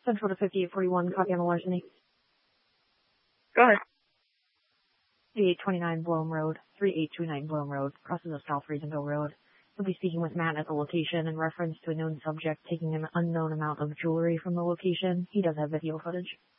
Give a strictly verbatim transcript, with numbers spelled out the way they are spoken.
Central to fifty-eight forty-one, copy on the larceny. Go ahead. thirty-eight twenty-nine Bloem Road, thirty-eight twenty-nine Bloem Road, crosses of South Reasonville Road. He'll be speaking with Matt at the location in reference to a known subject taking an unknown amount of jewelry from the location. He does have video footage.